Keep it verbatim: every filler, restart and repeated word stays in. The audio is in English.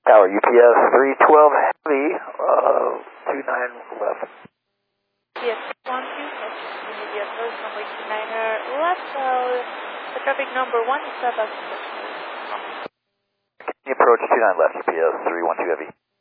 Tower U P S three twelve heavy, uh, two nine left. U P S one two, immediate approach runway two niner left, so the traffic number one is about to Can you approach two nine left, U P S three one two heavy?